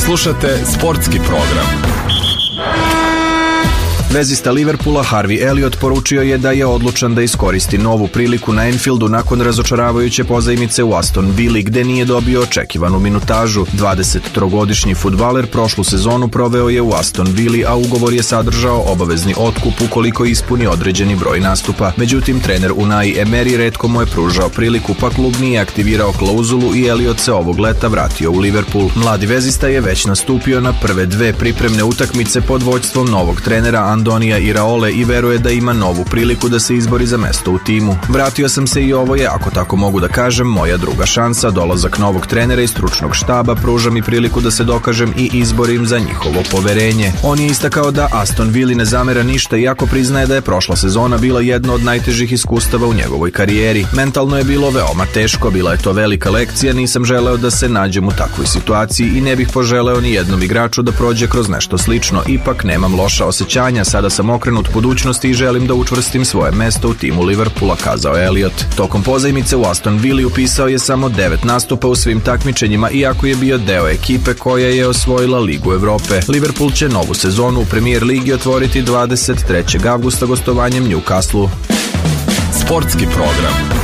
Slušate sportski program. Vezista Liverpoola Harvey Elliott poručio je da je odlučan da iskoristi novu priliku na Anfieldu nakon razočaravajuće pozajmice u Aston Villi gde nije dobio očekivanu minutažu. 23-godišnji fudbaler prošlu sezonu proveo je u Aston Villi, a ugovor je sadržao obavezni otkup ukoliko ispuni određeni broj nastupa. Međutim, trener Unai Emery retko mu je pružao priliku, pa klub nije aktivirao klauzulu i Elliott se ovog leta vratio u Liverpool. Mladi vezista je već nastupio na prve dve pripremne utakmice pod vođstvom novog trenera Andonija Iraole i veruje da ima novu priliku da se izbori za mesto u timu. Vratio sam se i ovo je, ako tako mogu da kažem, moja druga šansa. Dolazak novog trenera i stručnog štaba pruža mi priliku da se dokažem i izborim za njihovo poverenje. On je istakao da Aston Villa ne zamera ništa, iako priznaje da je prošla sezona bila jedno od najtežih iskustava u njegovoj karijeri. Mentalno je bilo veoma teško, bila je to velika lekcija, nisam želeo da se nađem u takvoj situaciji i ne bih poželeo ni jednom igraču da prođe kroz nešto slično. Ipak nemam loša osjećanja, sada sam okrenut budućnosti i želim da učvrstim svoje mesto u timu Liverpoola, kazao Elliott. Tokom pozajmice u Aston Villi upisao je samo 9 nastupa u svim takmičenjima, iako je bio deo ekipe koja je osvojila Ligu Evrope. Liverpool će novu sezonu u Premier Ligi otvoriti 23. avgusta gostovanjem Newcastle. Sportski program.